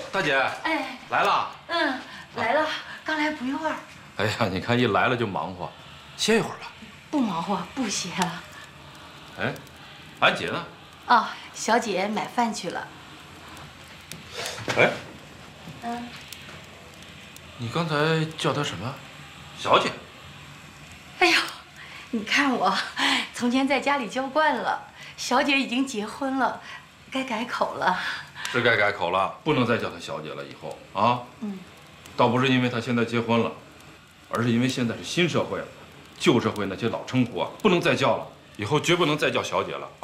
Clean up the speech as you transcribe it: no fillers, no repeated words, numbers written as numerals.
大姐， 哎， 来了。 来了，刚来不一会儿。 哎呀，你看一来了就忙活，歇一会儿吧。 不忙活，不歇了。 哎，安姐呢？ 哦，小姐买饭去了。 哎，你刚才叫她什么？小姐。 哎呦，你看我，从前在家里教惯了，小姐已经结婚了，该改口了。 是该改口了，不能再叫她小姐了。以后啊，倒不是因为她现在结婚了，而是因为现在是新社会了，旧社会那些老称呼啊，不能再叫了，以后绝不能再叫小姐了。